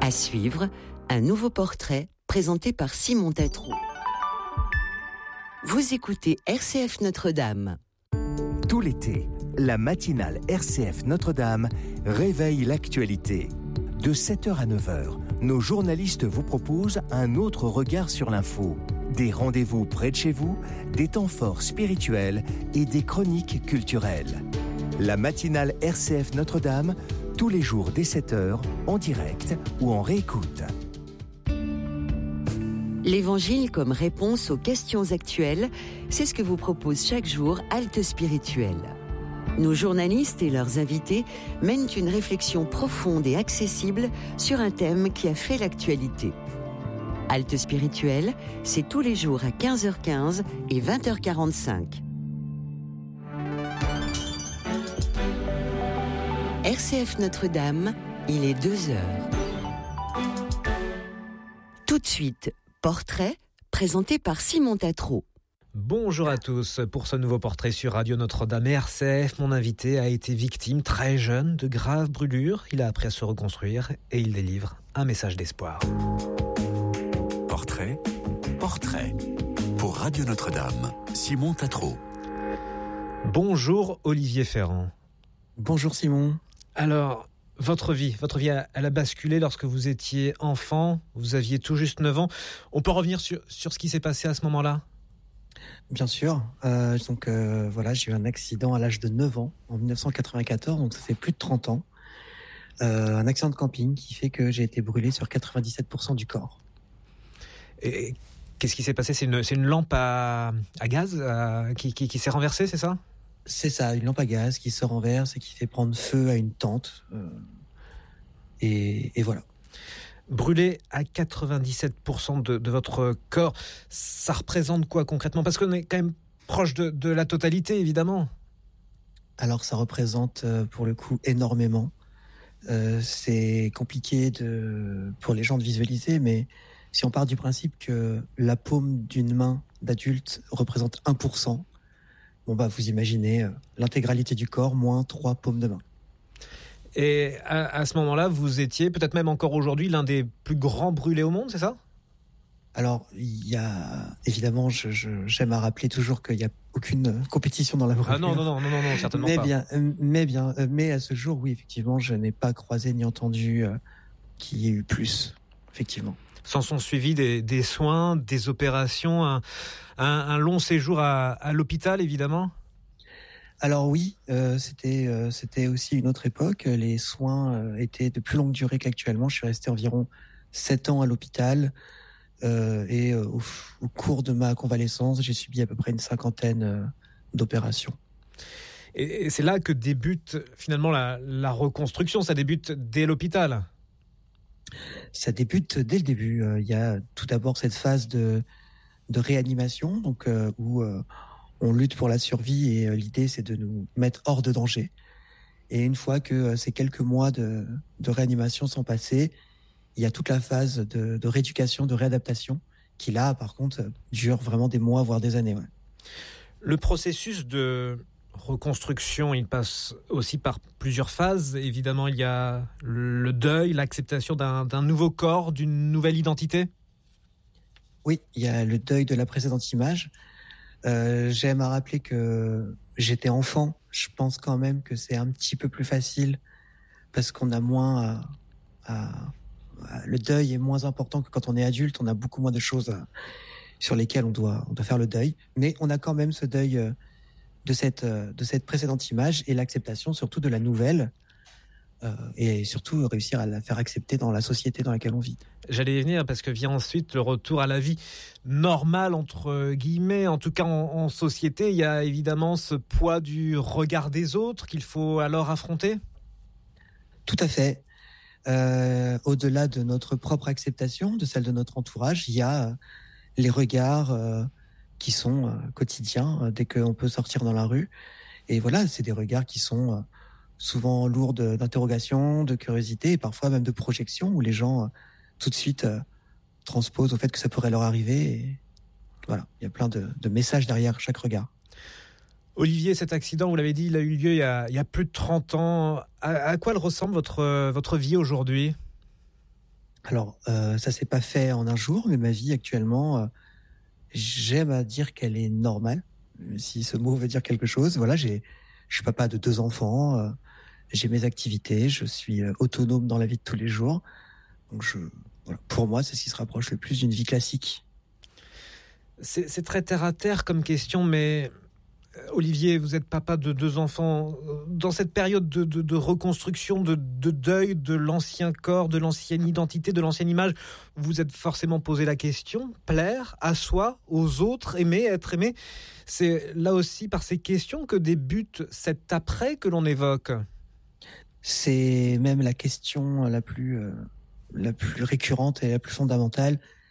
À suivre, un nouveau portrait présenté par Simon Tatro. Vous écoutez RCF Notre-Dame. Tout l'été, la matinale RCF Notre-Dame réveille l'actualité. De 7h à 9h, nos journalistes vous proposent un autre regard sur l'info. Des rendez-vous près de chez vous, des temps forts spirituels et des chroniques culturelles. La matinale RCF Notre-Dame, tous les jours dès 7h, en direct ou en réécoute. L'Évangile comme réponse aux questions actuelles, c'est ce que vous propose chaque jour Halte Spirituelle. Nos journalistes et leurs invités mènent une réflexion profonde et accessible sur un thème qui a fait l'actualité. Halte Spirituelle, c'est tous les jours à 15h15 et 20h45. RCF Notre-Dame, il est 2h. Tout de suite, portrait présenté par Simon Tatro. Bonjour à tous. Pour ce nouveau portrait sur Radio Notre-Dame et RCF, mon invité a été victime très jeune de graves brûlures. Il a appris à se reconstruire et il délivre un message d'espoir. Portrait pour Radio Notre-Dame, Simon Tatro. Bonjour Olivier Ferrand. Bonjour Simon. Alors, votre vie, elle a basculé lorsque vous étiez enfant, vous aviez tout juste 9 ans. On peut revenir sur ce qui s'est passé à ce moment-là ? Bien sûr. J'ai eu un accident à l'âge de 9 ans, en 1994, donc ça fait plus de 30 ans. Un accident de camping qui fait que j'ai été brûlé sur 97% du corps. Et qu'est-ce qui s'est passé ? C'est une lampe à gaz qui s'est renversée, c'est ça ? C'est ça, une lampe à gaz qui se renverse et qui fait prendre feu à une tente. Et voilà. Brûlé à 97% de votre corps, ça représente quoi concrètement ? Parce qu'on est quand même proche de la totalité, évidemment. Alors ça représente pour le coup énormément. C'est compliqué pour les gens de visualiser, mais si on part du principe que la paume d'une main d'adulte représente 1%, vous imaginez l'intégralité du corps moins 3 paumes de main. Et à ce moment-là, vous étiez, peut-être même encore aujourd'hui, l'un des plus grands brûlés au monde, c'est ça ? Alors, il y a évidemment, j'aime à rappeler toujours qu'il n'y a aucune compétition dans la brûlure. Ah non, certainement pas. Mais à ce jour, oui, effectivement, je n'ai pas croisé ni entendu qu'il y ait eu plus, effectivement. S'en sont suivis des soins, des opérations, un long séjour à l'hôpital, évidemment ? Alors oui, c'était aussi une autre époque. Les soins étaient de plus longue durée qu'actuellement. Je suis resté environ 7 ans à l'hôpital au cours de ma convalescence, j'ai subi à peu près une 50aine d'opérations. Et c'est là que débute finalement la reconstruction, ça débute dès l'hôpital ? Ça débute dès le début. Il y a tout d'abord cette phase de réanimation, où on lutte pour la survie et l'idée c'est de nous mettre hors de danger. Et une fois que ces quelques mois de réanimation sont passés, il y a toute la phase de rééducation, de réadaptation qui là par contre dure vraiment des mois voire des années. Ouais. Le processus de reconstruction, il passe aussi par plusieurs phases. Évidemment, il y a le deuil, l'acceptation d'un nouveau corps, d'une nouvelle identité. Oui, il y a le deuil de la précédente image. J'aime à rappeler que j'étais enfant. Je pense quand même que c'est un petit peu plus facile parce qu'on a moins le deuil est moins important que quand on est adulte. On a beaucoup moins de choses sur lesquelles on doit faire le deuil. Mais on a quand même ce deuil de cette précédente image et l'acceptation surtout de la nouvelle et surtout réussir à la faire accepter dans la société dans laquelle on vit. J'allais y venir parce que vient ensuite le retour à la vie normale entre guillemets, en tout cas en société. Il y a évidemment ce poids du regard des autres qu'il faut alors affronter. Tout à fait. Au-delà de notre propre acceptation, de celle de notre entourage, il y a les regards qui sont quotidiens dès qu'on peut sortir dans la rue. Et voilà, c'est des regards qui sont souvent lourds d'interrogations, de curiosité et parfois même de projections où les gens tout de suite transposent au fait que ça pourrait leur arriver. Et voilà, il y a plein de messages derrière chaque regard. Olivier, cet accident, vous l'avez dit, il a eu lieu il y a plus de 30 ans. À quoi elle ressemble votre vie aujourd'hui ? Alors, ça s'est pas fait en un jour, mais ma vie actuellement, j'aime à dire qu'elle est normale, si ce mot veut dire quelque chose. Voilà, je suis papa de 2 enfants, j'ai mes activités, je suis autonome dans la vie de tous les jours. Donc, voilà, pour moi, c'est ce qui se rapproche le plus d'une vie classique. C'est très terre à terre comme question, mais Olivier, vous êtes papa de 2 enfants. Dans cette période de reconstruction, de deuil de l'ancien corps, de l'ancienne identité, de l'ancienne image, vous êtes forcément posé la question, plaire à soi, aux autres, aimer, être aimé. C'est là aussi par ces questions que débute cet après que l'on évoque. C'est même la question la plus récurrente et la plus fondamentale.